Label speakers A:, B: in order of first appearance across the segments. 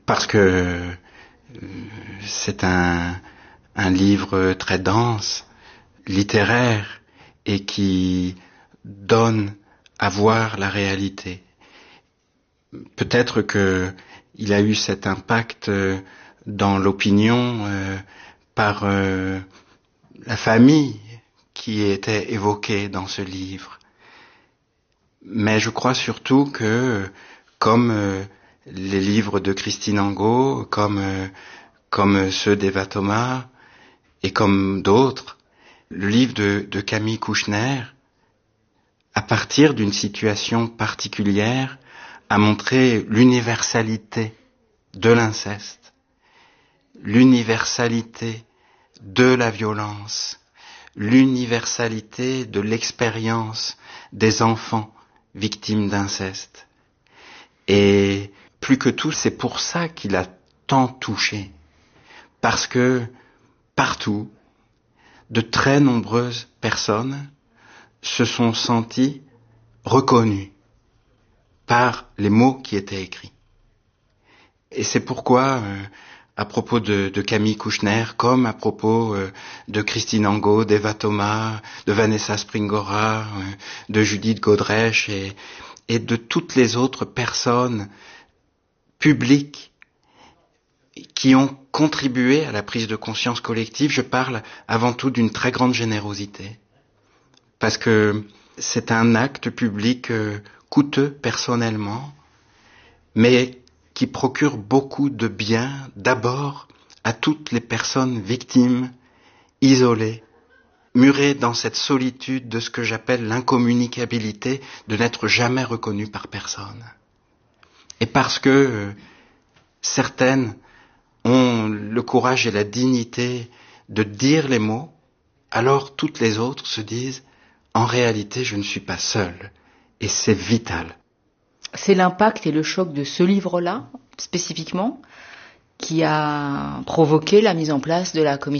A: parce que c'est un livre très dense, littéraire, et qui donne à voir la réalité. Peut-être que il a eu cet impact dans l'opinion par la famille qui était évoquée dans ce livre. Mais je crois surtout que, comme les livres de Christine Angot, comme ceux d'Eva Thomas et comme d'autres, le livre de Camille Kouchner, à partir d'une situation particulière, a montré l'universalité de l'inceste, l'universalité de la violence, l'universalité de l'expérience des enfants victimes d'inceste. Et plus que tout, c'est pour ça qu'il a tant touché. Parce que partout, de très nombreuses personnes se sont senties reconnues par les mots qui étaient écrits. Et c'est pourquoi, à propos de Camille Kouchner, comme à propos de Christine Angot, d'Eva Thomas, de Vanessa Springora, de Judith Godrèche et de toutes les autres personnes publiques qui ont contribué à la prise de conscience collective, je parle avant tout d'une très grande générosité. Parce que c'est un acte public coûteux personnellement, mais qui procure beaucoup de bien, d'abord à toutes les personnes victimes, isolées, murées dans cette solitude de ce que j'appelle l'incommunicabilité, de n'être jamais reconnues par personne. Et parce que certaines ont le courage et la dignité de dire les mots, alors toutes les autres se disent « En réalité, je ne suis pas seule ». Et c'est vital.
B: C'est l'impact et le choc de ce livre-là, spécifiquement, qui a provoqué la mise en place de la commission ?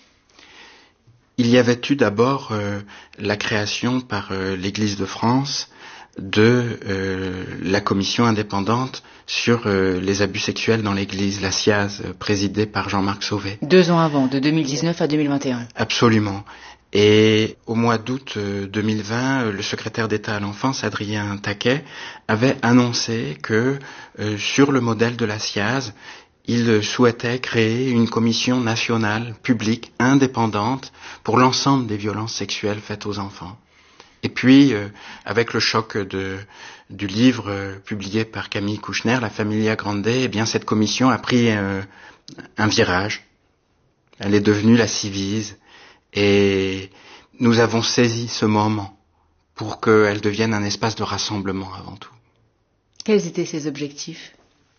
A: Il y avait eu d'abord la création par l'Église de France de la commission indépendante sur les abus sexuels dans l'Église, la SIAZ, présidée par Jean-Marc Sauvé.
B: 2 ans avant, de 2019 à 2021.
A: Absolument. Et au mois d'août 2020, le secrétaire d'État à l'enfance, Adrien Taquet, avait annoncé que, sur le modèle de la SIAZ, il souhaitait créer une commission nationale, publique, indépendante, pour l'ensemble des violences sexuelles faites aux enfants. Et puis, avec le choc du livre publié par Camille Kouchner, La Familia Grande, eh bien, cette commission a pris un virage. Elle est devenue la Civise. Et nous avons saisi ce moment pour qu'elle devienne un espace de rassemblement avant tout.
B: Quels étaient ses objectifs ?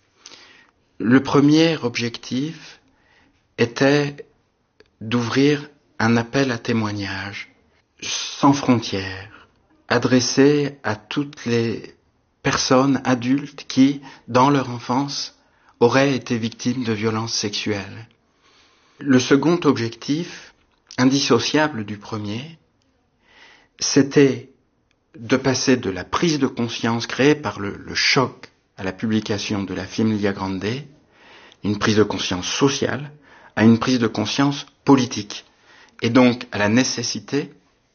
A: Le premier objectif était d'ouvrir un appel à témoignage sans frontières, adressé à toutes les personnes adultes qui, dans leur enfance, auraient été victimes de violences sexuelles. Le second objectif, indissociable du premier, c'était de passer de la prise de conscience créée par le choc à la publication de La Familia Grande, une prise de conscience sociale, à une prise de conscience politique, et donc à la nécessité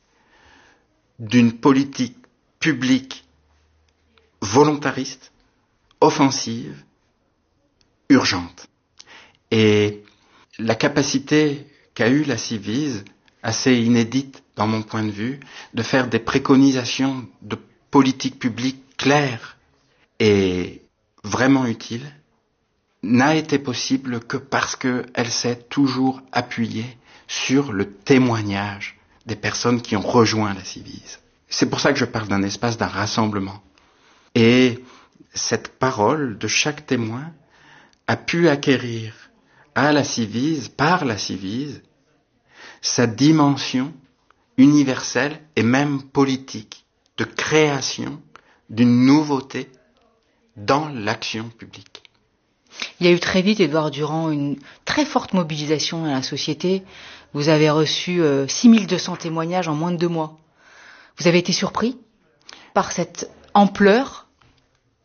A: d'une politique publique volontariste, offensive, urgente. Et la capacité qu'a eue la Civise, assez inédite dans mon point de vue, de faire des préconisations de politique publique claires et vraiment utiles, n'a été possible que parce qu'elle s'est toujours appuyée sur le témoignage des personnes qui ont rejoint la Civise. C'est pour ça que je parle d'un espace, d'un rassemblement. Et cette parole de chaque témoin a pu acquérir à la Civise, par la Civise, sa dimension universelle et même politique de création d'une nouveauté dans l'action publique.
B: Il y a eu très vite, Édouard Durand, une très forte mobilisation dans la société. Vous avez reçu 6200 témoignages en moins de 2 mois. Vous avez été surpris par cette ampleur ?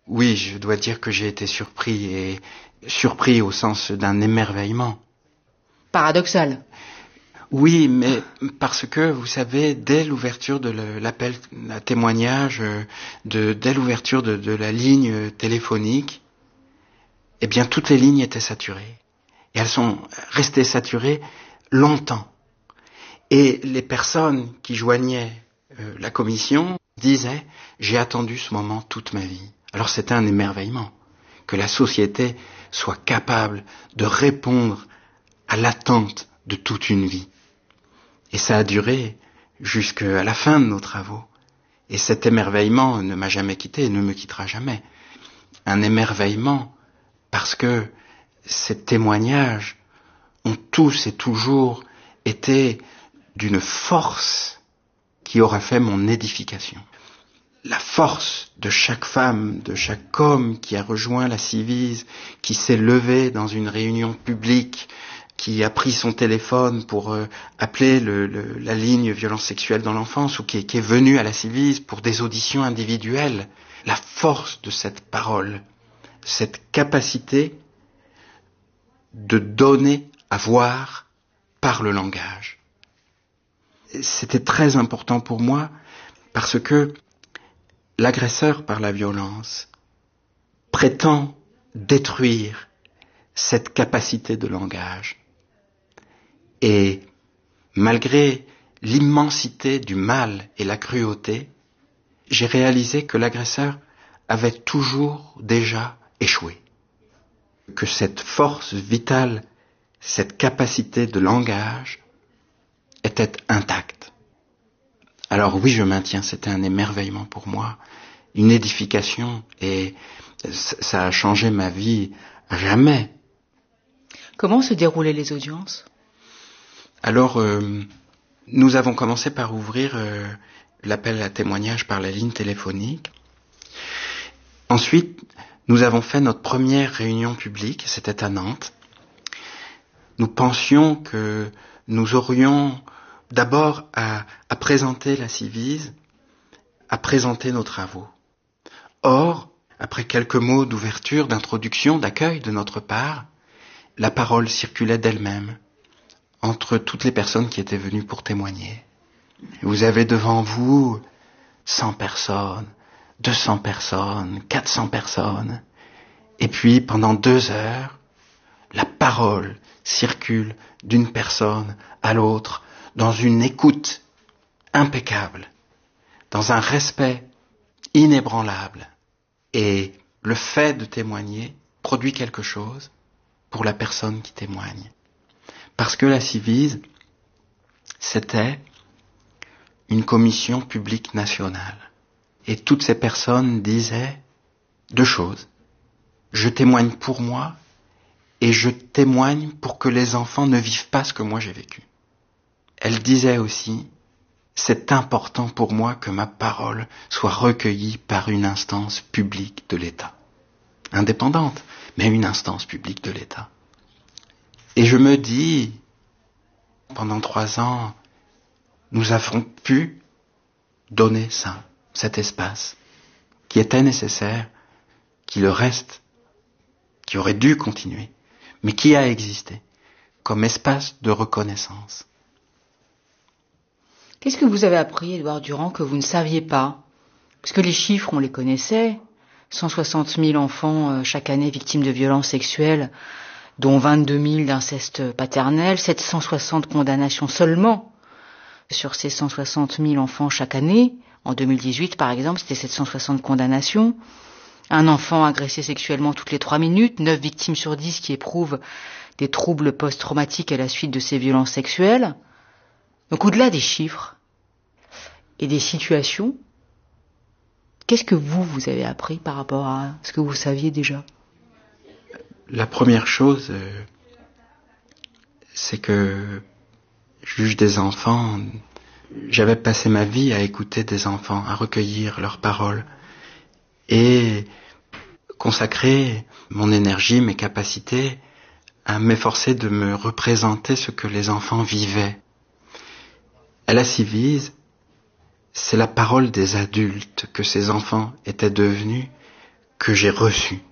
A: Oui, je dois dire que j'ai été surpris, et surpris au sens d'un émerveillement.
B: Paradoxal.
A: Oui, mais parce que, vous savez, dès l'ouverture de l'appel à témoignage, dès l'ouverture de la ligne téléphonique, eh bien, toutes les lignes étaient saturées. Et elles sont restées saturées longtemps. Et les personnes qui joignaient la commission disaient « J'ai attendu ce moment toute ma vie ». Alors c'était un émerveillement que la société soit capable de répondre à l'attente de toute une vie. Et ça a duré jusqu'à la fin de nos travaux. Et cet émerveillement ne m'a jamais quitté et ne me quittera jamais. Un émerveillement parce que ces témoignages ont tous et toujours été d'une force qui aura fait mon édification. La force de chaque femme, de chaque homme qui a rejoint la Civise, qui s'est levé dans une réunion publique, qui a pris son téléphone pour appeler la ligne violence sexuelle dans l'enfance, ou qui est venu à la Civise pour des auditions individuelles. La force de cette parole, cette capacité de donner à voir par le langage. C'était très important pour moi parce que l'agresseur par la violence prétend détruire cette capacité de langage. Et malgré l'immensité du mal et la cruauté, j'ai réalisé que l'agresseur avait toujours déjà échoué. Que cette force vitale, cette capacité de langage était intacte. Alors oui, je maintiens, c'était un émerveillement pour moi, une édification, et ça a changé ma vie à jamais.
B: Comment se déroulaient les audiences ?
A: Alors, nous avons commencé par ouvrir l'appel à témoignage par la ligne téléphonique. Ensuite, nous avons fait notre première réunion publique, c'était à Nantes. Nous pensions que nous aurions d'abord à présenter la Civise, à présenter nos travaux. Or, après quelques mots d'ouverture, d'introduction, d'accueil de notre part, la parole circulait d'elle-même entre toutes les personnes qui étaient venues pour témoigner. Vous avez devant vous 100 personnes, 200 personnes, 400 personnes. Et puis, pendant 2 heures, la parole circule d'une personne à l'autre dans une écoute impeccable, dans un respect inébranlable. Et le fait de témoigner produit quelque chose pour la personne qui témoigne. Parce que la Civise, c'était une commission publique nationale. Et toutes ces personnes disaient 2 choses. Je témoigne pour moi et je témoigne pour que les enfants ne vivent pas ce que moi j'ai vécu. Elles disaient aussi, c'est important pour moi que ma parole soit recueillie par une instance publique de l'État. Indépendante, mais une instance publique de l'État. Et je me dis, pendant 3 ans, nous avons pu donner ça, cet espace, qui était nécessaire, qui le reste, qui aurait dû continuer, mais qui a existé comme espace de reconnaissance.
B: Qu'est-ce que vous avez appris, Édouard Durand, que vous ne saviez pas ? Parce que les chiffres, on les connaissait. 160 000 enfants chaque année victimes de violences sexuelles, dont 22 000 d'inceste paternel, 760 condamnations seulement sur ces 160 000 enfants chaque année. En 2018, par exemple, c'était 760 condamnations. Un enfant agressé sexuellement toutes les 3 minutes, 9 victimes sur 10 qui éprouvent des troubles post-traumatiques à la suite de ces violences sexuelles. Donc au-delà des chiffres et des situations, qu'est-ce que vous avez appris par rapport à ce que vous saviez déjà ?
A: La première chose, c'est que, juge des enfants, j'avais passé ma vie à écouter des enfants, à recueillir leurs paroles et consacrer mon énergie, mes capacités à m'efforcer de me représenter ce que les enfants vivaient. À la Civise, c'est la parole des adultes que ces enfants étaient devenus que j'ai reçu.